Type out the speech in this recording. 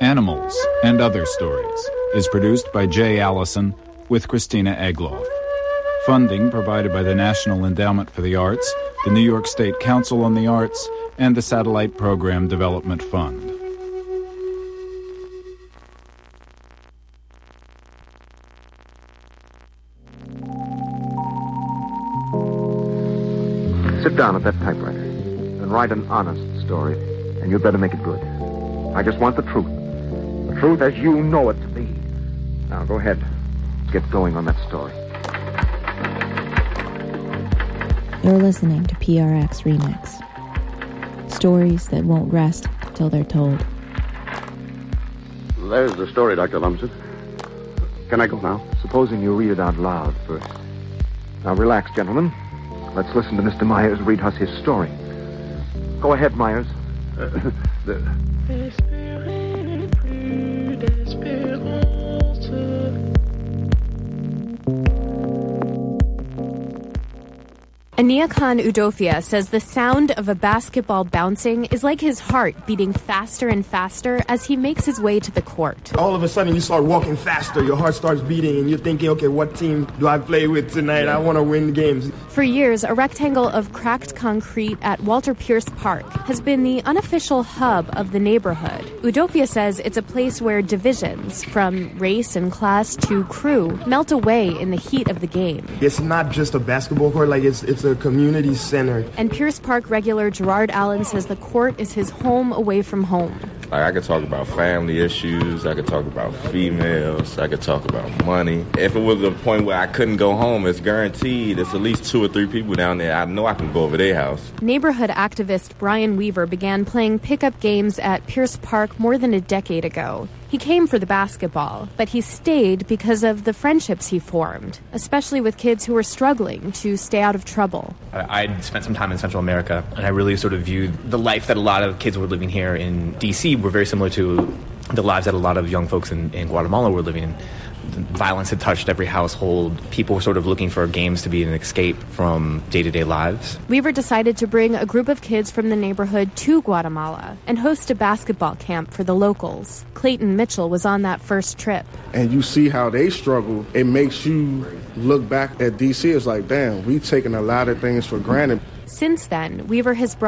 Animals and Other Stories is produced by Jay Allison with Christina Egloff. Funding provided by the National Endowment for the Arts, the New York State Council on the Arts, and the Satellite Program Development Fund. Sit down at that typewriter and write an honest story, and you'd better make it good. I just want the truth. The truth as you know it to be. Now, go ahead. Get going on that story. You're listening to PRX Remix. Stories that won't rest till they're told. There's the story, Dr. Lumsden. Can I go now? Supposing you read it out loud first. Now, relax, gentlemen. Let's listen to Mr. Myers read us his story. Go ahead, Myers. Ania Khan Udofia says the sound of a basketball bouncing is like his heart beating faster and faster as he makes his way to the court. All of a sudden, you start walking faster, your heart starts beating, and you're thinking, okay, what team do I play with tonight? I want to win games. For years, a rectangle of cracked concrete at Walter Pierce Park has been the unofficial hub of the neighborhood. Udofia says it's a place where divisions, from race and class to crew, melt away in the heat of the game. It's not just a basketball court, like it's a community center. And Pierce Park regular Gerard Allen says the court is his home away from home. Like, I could talk about family issues, I could talk about females, I could talk about money. If it was a point where I couldn't go home, it's guaranteed it's at least 2 or 3 people down there. I know I can go over their house. Neighborhood activist Brian Weaver began playing pickup games at Pierce Park more than a decade ago. He came for the basketball, but he stayed because of the friendships he formed, especially with kids who were struggling to stay out of trouble. I'd spent some time in Central America, and I really sort of viewed the life that a lot of kids were living here in D.C. were very similar to the lives that a lot of young folks in Guatemala were living in. Violence had touched every household. People were sort of looking for games to be an escape from day-to-day lives. Weaver decided to bring a group of kids from the neighborhood to Guatemala and host a basketball camp for the locals. Clayton Mitchell was on that first trip. And you see how they struggle. It makes you look back at D.C. It's like, damn, we've taken a lot of things for granted. Since then, Weaver has brought